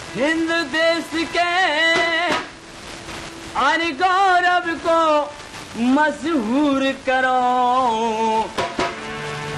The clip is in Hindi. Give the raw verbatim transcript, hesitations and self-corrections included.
हिंद देश के अरे गौरव को मशहूर करो।